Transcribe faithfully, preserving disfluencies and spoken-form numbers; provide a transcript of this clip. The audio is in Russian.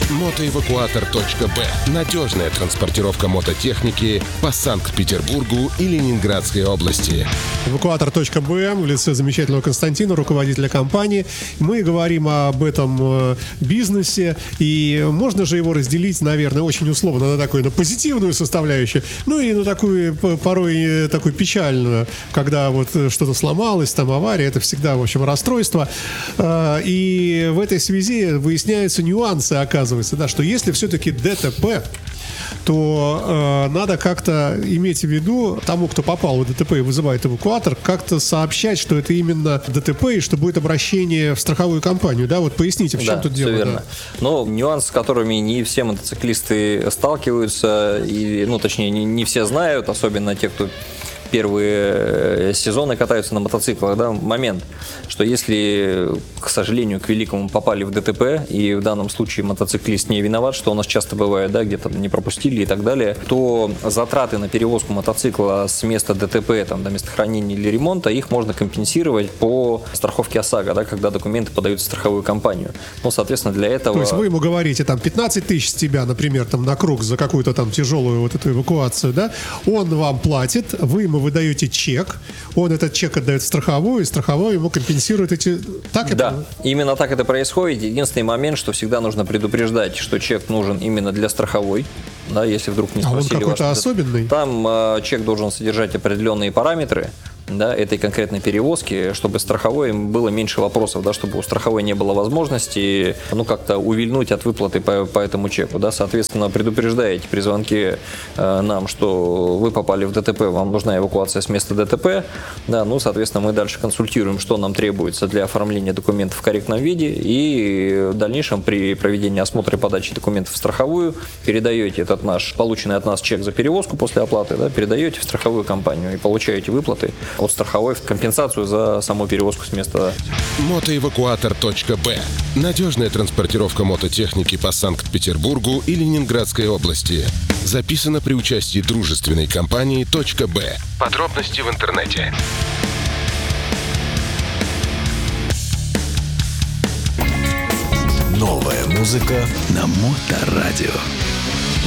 Мотоэвакуатор точка бэ. Надежная транспортировка мототехники по Санкт-Петербургу и Ленинградской области. Эвакуатор точка бэ в лице замечательного Константина, руководителя компании. Мы говорим об этом бизнесе, и можно же его разделить, наверное, очень условно на такую, на позитивную составляющую, ну и на такую, порой такую печальную, когда вот что-то сломалось, там авария, это всегда, в общем, расстройство. И в этой связи выясняются нюансы, оказывается, да, что если все-таки ДТП, то э, надо как-то иметь в виду тому, кто попал в ДТП и вызывает эвакуатор, как-то сообщать, что это именно ДТП и что будет обращение в страховую компанию. Да, вот поясните, в чем да, тут дело. Верно. Да. Но нюанс, с которыми не все мотоциклисты сталкиваются, и, ну, точнее, не, не все знают, особенно те, кто первые сезоны катаются на мотоциклах, да, момент, что если, к сожалению, к великому попали в ДТП, и в данном случае мотоциклист не виноват, что у нас часто бывает, да, где-то не пропустили и так далее, то затраты на перевозку мотоцикла с места ДТП, там, до места хранения или ремонта, их можно компенсировать по страховке ОСАГО, да, когда документы подаются в страховую компанию. Ну, соответственно, для этого... То есть вы ему говорите, там, пятнадцать тысяч с тебя, например, там, на круг за какую-то там тяжелую вот эту эвакуацию, да, он вам платит, вы ему вы даете чек, он этот чек отдает в страховую, и страховая ему компенсирует эти... Так да, это? Именно так это происходит. Единственный момент, что всегда нужно предупреждать, что чек нужен именно для страховой, да, если вдруг не спросили. А он какой-то ваш... особенный? Там э, чек должен содержать определенные параметры, да, этой конкретной перевозки, чтобы страховой было меньше вопросов, да, чтобы у страховой не было возможности, ну, как-то увильнуть от выплаты по, по этому чеку, да, соответственно, предупреждаете при звонке э, нам, что вы попали в ДТП, вам нужна эвакуация с места ДТП, да, ну, соответственно, мы дальше консультируем, что нам требуется для оформления документов в корректном виде, и в дальнейшем при проведении осмотра и подачи документов в страховую передаете этот наш, полученный от нас чек за перевозку после оплаты, да, передаете в страховую компанию и получаете выплаты от страховой в компенсацию за саму перевозку с места. Мотоэвакуатор точка бэ. Надежная транспортировка мототехники по Санкт-Петербургу и Ленинградской области. Записано при участии дружественной компании .б. Подробности в интернете. Новая музыка на Моторадио.